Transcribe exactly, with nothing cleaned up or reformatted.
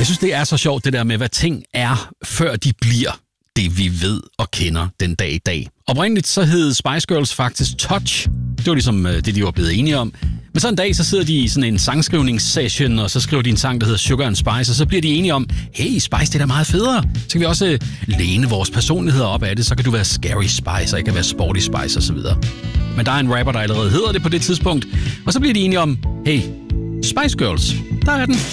Jeg synes, det er så sjovt, det der med, hvad ting er, før de bliver det, vi ved og kender den dag i dag. Oprindeligt så hed Spice Girls faktisk Touch. Det var ligesom det, de var blevet enige om. Men så en dag, så sidder de i sådan en sangskrivningssession, og så skriver de en sang, der hedder Sugar and Spice, og så bliver de enige om, hey, Spice, det er da meget federe. Så kan vi også læne vores personligheder op af det, så kan du være Scary Spice, og jeg kan være Sporty Spice osv. Men der er en rapper, der allerede hedder det på det tidspunkt, og så bliver de enige om, hey, Spice Girls, der er den.